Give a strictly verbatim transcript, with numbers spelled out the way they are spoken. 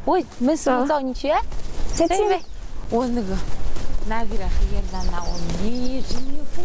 Voy, men sizni zaunicie? Zatiens. O那个，那个人黑眼蛋那我你真有